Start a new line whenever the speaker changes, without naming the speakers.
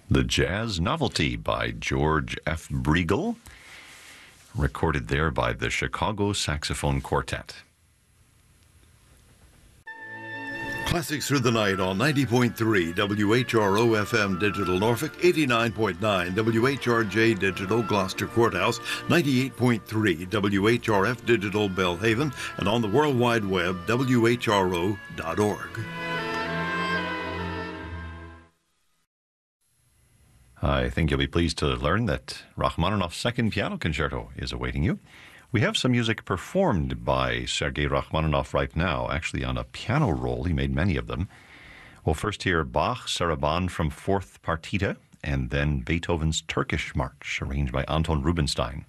The Jazz Novelty by George F. Briegel, recorded there by the Chicago Saxophone Quartet.
Classics Through the Night on 90.3 WHRO FM Digital Norfolk, 89.9 WHRJ Digital Gloucester Courthouse, 98.3 WHRF Digital Belhaven, and on the World Wide Web, WHRO.org.
I think you'll be pleased to learn that Rachmaninoff's Second Piano Concerto is awaiting you. We have some music performed by Sergei Rachmaninoff right now, actually on a piano roll. He made many of them. We'll first hear Bach's Sarabande from Fourth Partita, and then Beethoven's Turkish March, arranged by Anton Rubinstein.